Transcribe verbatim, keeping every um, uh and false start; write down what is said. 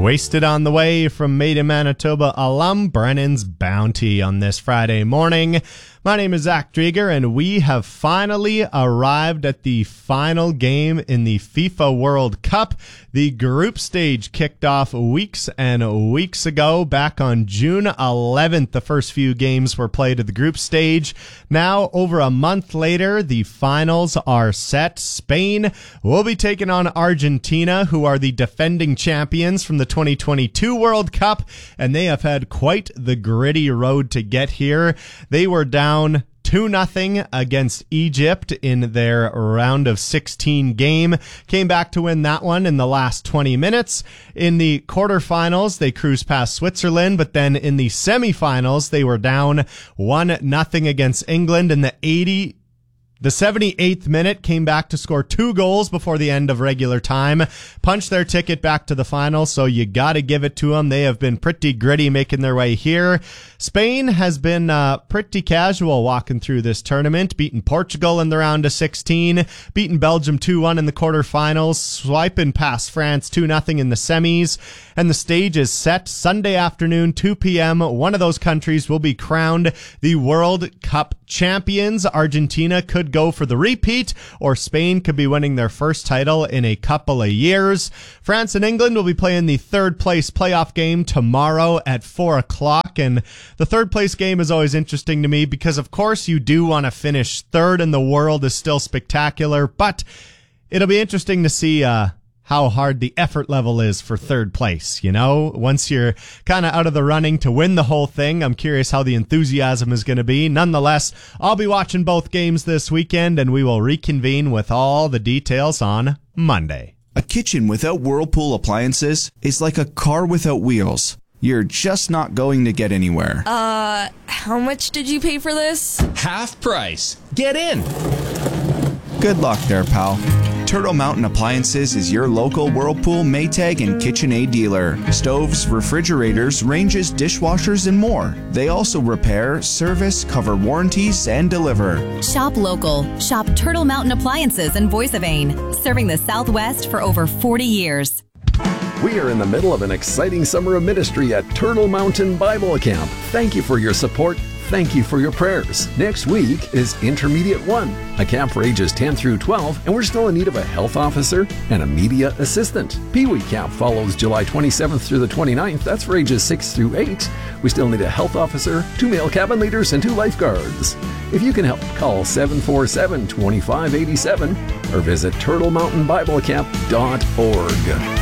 Wasted on the way from Made in Manitoba alum Brennan's Bounty on this Friday morning. My name is Zach Drieger, and we have finally arrived at the final game in the FIFA World Cup. The group stage kicked off weeks and weeks ago. Back on June eleventh, the first few games were played at the group stage. Now, over a month later, the finals are set. Spain will be taking on Argentina, who are the defending champions from the twenty twenty-two World Cup, and they have had quite the gritty road to get here. They were down two nothing against Egypt in their round of sixteen game. Came back to win that one in the last twenty minutes. In the quarterfinals, they cruised past Switzerland, but then in the semifinals, they were down one nothing against England in the eighty The seventy-eighth minute, came back to score two goals before the end of regular time, punched their ticket back to the final, so you gotta give it to them. They have been pretty gritty making their way here. Spain has been uh, pretty casual walking through this tournament, beating Portugal in the round of sixteen, beating Belgium two one in the quarterfinals, swiping past France two nothing in the semis, and the stage is set Sunday afternoon, two p.m. One of those countries will be crowned the World Cup champions. Argentina could go for the repeat, or Spain could be winning their first title in a couple of years. France and England will be playing the third place playoff game tomorrow at four o'clock, and the third place game is always interesting to me because, of course, you do want to finish third and the world is still spectacular, but it'll be interesting to see uh how hard the effort level is for third place. You know, once you're kind of out of the running to win the whole thing, I'm curious how the enthusiasm is going to be. Nonetheless, I'll be watching both games this weekend, and we will reconvene with all the details on Monday. A kitchen without Whirlpool appliances is like a car without wheels. You're just not going to get anywhere. Uh, how much did you pay for this? Half price. Get in. Good luck there, pal. Turtle Mountain Appliances is your local Whirlpool, Maytag, and KitchenAid dealer. Stoves, refrigerators, ranges, dishwashers, and more. They also repair, service, cover warranties, and deliver. Shop local. Shop Turtle Mountain Appliances in Voice of Ain, serving the Southwest for over forty years. We are in the middle of an exciting summer of ministry at Turtle Mountain Bible Camp. Thank you for your support. Thank you for your prayers. Next week is Intermediate one, a camp for ages ten through twelve, and we're still in need of a health officer and a media assistant. Pee-wee Camp follows July twenty-seventh through the twenty-ninth. That's for ages six through eight. We still need a health officer, two male cabin leaders, and two lifeguards. If you can help, call seven four seven, two five eight seven or visit turtle mountain bible camp dot org.